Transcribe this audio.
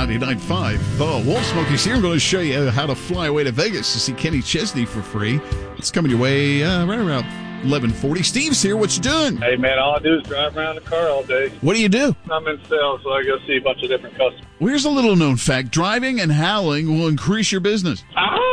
99.5. The Wolf Smokies here. I'm going to show you how to fly away to Vegas to see Kenny Chesney for free. It's coming your way right around 11:40. Steve's here. What you doing? Hey, man, all I do is drive around the car all day. What do you do? I'm in sales, so I go see a bunch of different customers. Well, here's a little known fact. Driving and howling will increase your business. Ah!